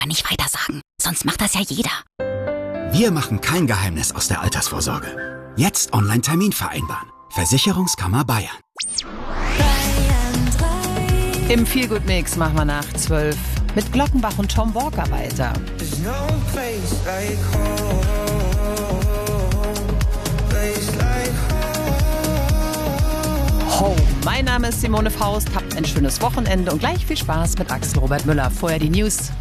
nicht weitersagen, sonst macht das ja jeder. Wir machen kein Geheimnis aus der Altersvorsorge. Jetzt Online-Termin vereinbaren. Versicherungskammer Bayern. Im Feelgood-Mix machen wir nach 12 mit Glockenbach und Tom Walker weiter. Home. Mein Name ist Simone Faust, habt ein schönes Wochenende und gleich viel Spaß mit Axel Robert Müller. Vorher die News.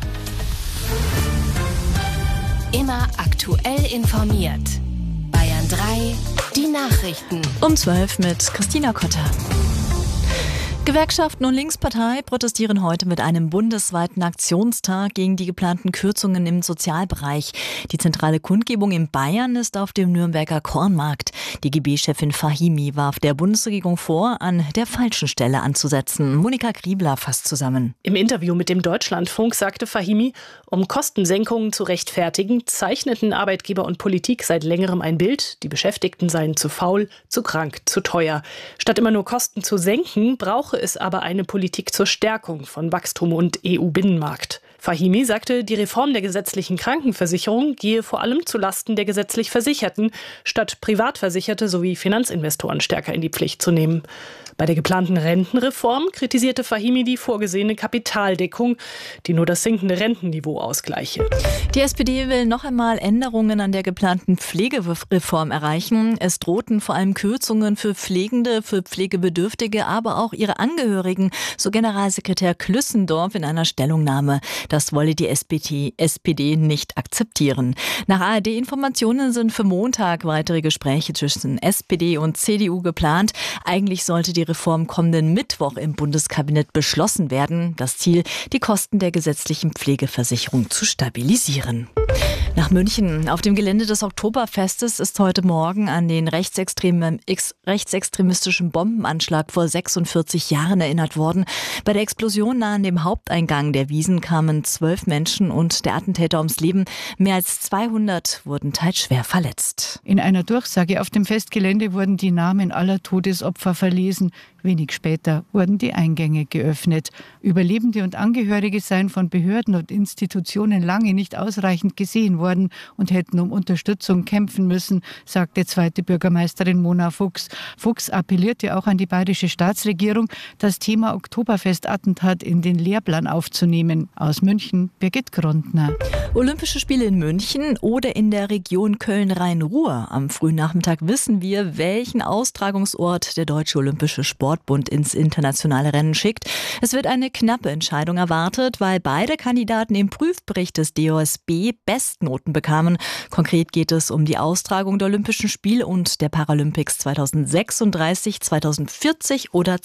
Immer aktuell informiert. Bayern 3, die Nachrichten. Um 12 mit Christina Kotter. Gewerkschaften und Linkspartei protestieren heute mit einem bundesweiten Aktionstag gegen die geplanten Kürzungen im Sozialbereich. Die zentrale Kundgebung in Bayern ist auf dem Nürnberger Kornmarkt. Die DGB-Chefin Fahimi warf der Bundesregierung vor, an der falschen Stelle anzusetzen. Monika Griebler fasst zusammen. Im Interview mit dem Deutschlandfunk sagte Fahimi, um Kostensenkungen zu rechtfertigen, zeichneten Arbeitgeber und Politik seit längerem ein Bild, die Beschäftigten seien zu faul, zu krank, zu teuer. Statt immer nur Kosten zu senken, brauche es aber eine Politik zur Stärkung von Wachstum und EU-Binnenmarkt. Fahimi sagte, die Reform der gesetzlichen Krankenversicherung gehe vor allem zulasten der gesetzlich Versicherten, statt Privatversicherte sowie Finanzinvestoren stärker in die Pflicht zu nehmen. Bei der geplanten Rentenreform kritisierte Fahimi die vorgesehene Kapitaldeckung, die nur das sinkende Rentenniveau ausgleiche. Die SPD will noch einmal Änderungen an der geplanten Pflegereform erreichen. Es drohten vor allem Kürzungen für Pflegende, für Pflegebedürftige, aber auch ihre Angehörigen, so Generalsekretär Klüssendorf in einer Stellungnahme. Das wolle die SPD nicht akzeptieren. Nach ARD-Informationen sind für Montag weitere Gespräche zwischen SPD und CDU geplant. Eigentlich sollte die Reform kommenden Mittwoch im Bundeskabinett beschlossen werden. Das Ziel, die Kosten der gesetzlichen Pflegeversicherung zu stabilisieren. Nach München. Auf dem Gelände des Oktoberfestes ist heute Morgen an den rechtsextremistischen Bombenanschlag vor 46 Jahren erinnert worden. Bei der Explosion nahe an dem Haupteingang der Wiesn kamen 12 Menschen und der Attentäter ums Leben. Mehr als 200 wurden teils schwer verletzt. In einer Durchsage auf dem Festgelände wurden die Namen aller Todesopfer verlesen. Wenig später wurden die Eingänge geöffnet. Überlebende und Angehörige seien von Behörden und Institutionen lange nicht ausreichend gesehen worden und hätten um Unterstützung kämpfen müssen, sagte zweite Bürgermeisterin Mona Fuchs. Fuchs appellierte auch an die bayerische Staatsregierung, das Thema Oktoberfest-Attentat in den Lehrplan aufzunehmen. Aus München, Birgit Grundner. Olympische Spiele in München oder in der Region Köln-Rhein-Ruhr. Am frühen Nachmittag wissen wir, welchen Austragungsort der Deutsche Olympische Sportbund ins internationale Rennen schickt. Es wird eine knappe Entscheidung erwartet, weil beide Kandidaten im Prüfbericht des DOSB Bestnoten bekamen. Konkret geht es um die Austragung der Olympischen Spiele und der Paralympics 2036, 2040 oder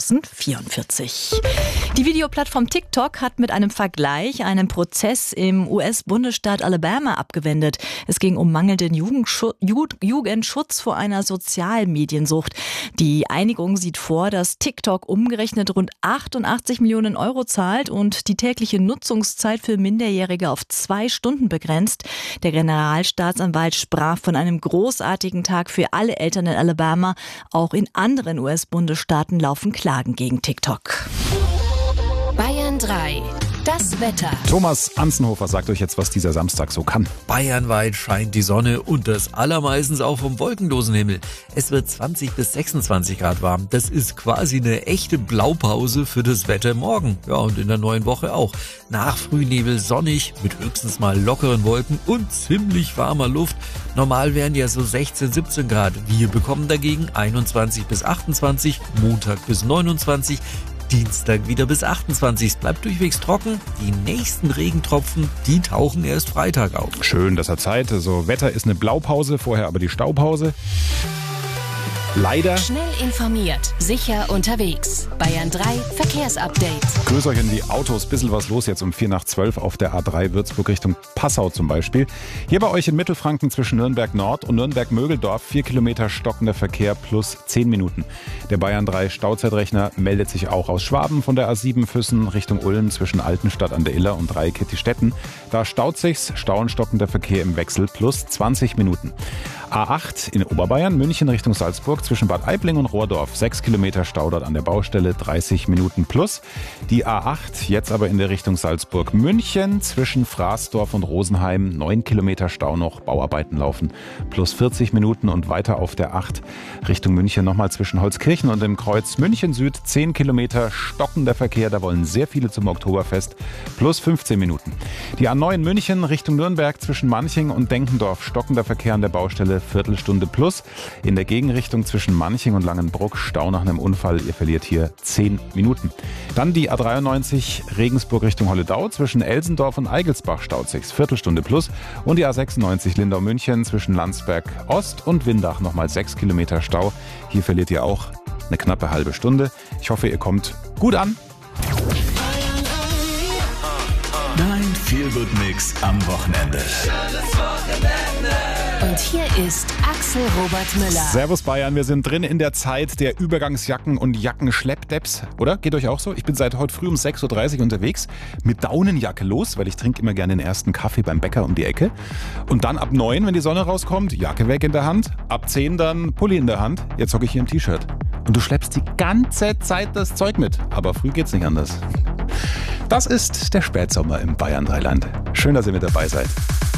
2044. Die Videoplattform TikTok hat mit einem Vergleich einen Prozess im US-Bundesstaat Alabama abgewendet. Es ging um mangelnden Jugendschutz vor einer Sozialmediensucht. Die Einigung sieht vor, dass TikTok umgerechnet rund 88 Millionen Euro zahlt und die tägliche Nutzungszeit für Minderjährige auf 2 Stunden begrenzt. Der Generalstaatsanwalt sprach von einem großartigen Tag für alle Eltern in Alabama. Auch in anderen US-Bundesstaaten laufen Klagen gegen TikTok. Bayern 3. Das Wetter. Thomas Anzenhofer sagt euch jetzt, was dieser Samstag so kann. Bayernweit scheint die Sonne und das allermeistens auch vom wolkenlosen Himmel. Es wird 20 bis 26 Grad warm. Das ist quasi eine echte Blaupause für das Wetter morgen. Ja, und in der neuen Woche auch. Nach Frühnebel sonnig, mit höchstens mal lockeren Wolken und ziemlich warmer Luft. Normal wären ja so 16, 17 Grad. Wir bekommen dagegen 21 bis 28, Montag bis 29, Dienstag wieder bis 28. Es bleibt durchwegs trocken. Die nächsten Regentropfen, die tauchen erst Freitag auf. Schön, dass er Zeit. So, Wetter ist eine Blaupause, vorher aber die Staupause. Leider. Schnell informiert, sicher unterwegs. Bayern 3 Verkehrsupdate. Grüß euch in die Autos. Bisschen was los jetzt um 11:45 auf der A3 Würzburg Richtung Passau zum Beispiel. Hier bei euch in Mittelfranken zwischen Nürnberg Nord und Nürnberg-Mögeldorf 4 Kilometer stockender Verkehr plus 10 Minuten. Der Bayern 3 Stauzeitrechner meldet sich auch aus Schwaben von der A7 Füssen Richtung Ulm zwischen Altenstadt an der Iller und Dreieck-Kettistetten. Da staut sich's, stauenstockender Verkehr im Wechsel plus 20 Minuten. A8 in Oberbayern, München Richtung Salzburg zwischen Bad Aibling und Rohrdorf. 6 Kilometer Stau dort an der Baustelle, 30 Minuten plus. Die A8 jetzt aber in der Richtung Salzburg-München zwischen Fraßdorf und Rosenheim. 9 Kilometer Stau noch, Bauarbeiten laufen, plus 40 Minuten. Und weiter auf der 8 Richtung München nochmal zwischen Holzkirchen und dem Kreuz München Süd. 10 Kilometer stockender Verkehr, da wollen sehr viele zum Oktoberfest, plus 15 Minuten. Die A9 München Richtung Nürnberg zwischen Manching und Denkendorf. Stockender Verkehr an der Baustelle, Viertelstunde plus. In der Gegenrichtung zwischen Manching und Langenbruck Stau nach einem Unfall. Ihr verliert hier 10 Minuten. Dann die A93 Regensburg Richtung Holledau zwischen Elsendorf und Eigelsbach staut sich. Viertelstunde plus. Und die A96 Lindau-München zwischen Landsberg Ost und Windach nochmal 6 Kilometer Stau. Hier verliert ihr auch eine knappe halbe Stunde. Ich hoffe, ihr kommt gut an. Dein Feel-Good-Mix am Wochenende. Und hier ist Axel Robert Müller. Servus Bayern, wir sind drin in der Zeit der Übergangsjacken und Jackenschleppdepps, oder? Geht euch auch so? Ich bin seit heute früh um 6.30 Uhr unterwegs mit Daunenjacke los, weil ich trinke immer gerne den ersten Kaffee beim Bäcker um die Ecke. Und dann ab 9, wenn die Sonne rauskommt, Jacke weg in der Hand. Ab 10 dann Pulli in der Hand. Jetzt hocke ich hier im T-Shirt. Und du schleppst die ganze Zeit das Zeug mit. Aber früh geht's nicht anders. Das ist der Spätsommer im Bayern-Dreiland. Schön, dass ihr mit dabei seid.